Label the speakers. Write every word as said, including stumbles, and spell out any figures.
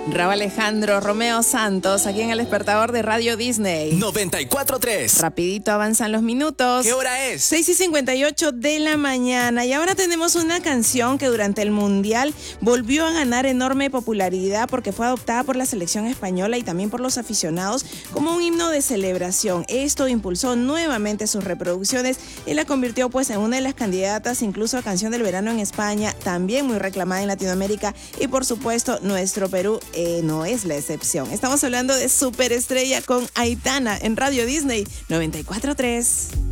Speaker 1: Rauw Alejandro, Romeo Santos, aquí en el despertador de Radio Disney.
Speaker 2: noventa y cuatro punto tres.
Speaker 1: Rapidito avanzan los minutos.
Speaker 2: ¿Qué hora es?
Speaker 1: seis y cincuenta y ocho de la mañana. Y ahora tenemos una canción que durante el Mundial volvió a ganar enorme popularidad porque fue adoptada por la selección española y también por los aficionados como un himno de celebración. Esto impulsó nuevamente sus reproducciones y la convirtió pues en una de las candidatas incluso a canción del verano en España, también muy reclamada en Latinoamérica y por supuesto nuestro Perú eh, no es la excepción. Estamos hablando de Superestrella con Aitana en Radio Disney noventa y cuatro punto tres.